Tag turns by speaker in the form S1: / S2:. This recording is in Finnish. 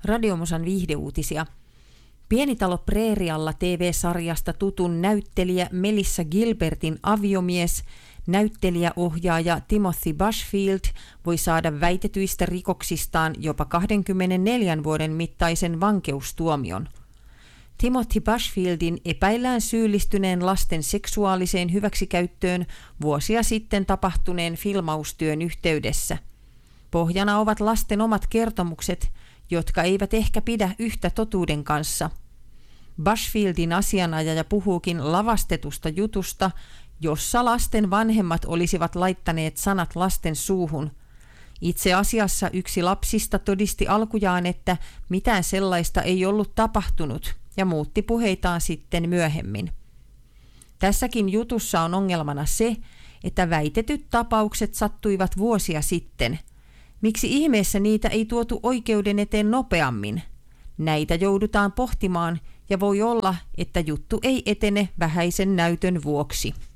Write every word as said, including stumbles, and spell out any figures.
S1: Radiomusan viihdeuutisia. Pienitalo Preerialla T V-sarjasta tutun näyttelijä Melissa Gilbertin aviomies, näyttelijäohjaaja Timothy Bushfield voi saada väitetyistä rikoksistaan jopa kaksikymmentäneljä vuoden mittaisen vankeustuomion. Timothy Bushfieldin epäillään syyllistyneen lasten seksuaaliseen hyväksikäyttöön vuosia sitten tapahtuneen filmaustyön yhteydessä. Pohjana ovat lasten omat kertomukset, jotka eivät ehkä pidä yhtä totuuden kanssa. Bushfieldin asianajaja puhuukin lavastetusta jutusta, jossa lasten vanhemmat olisivat laittaneet sanat lasten suuhun. Itse asiassa yksi lapsista todisti alkujaan, että mitään sellaista ei ollut tapahtunut, ja muutti puheitaan sitten myöhemmin. Tässäkin jutussa on ongelmana se, että väitetyt tapaukset sattuivat vuosia sitten. Miksi ihmeessä niitä ei tuotu oikeuden eteen nopeammin? Näitä joudutaan pohtimaan, ja voi olla, että juttu ei etene vähäisen näytön vuoksi.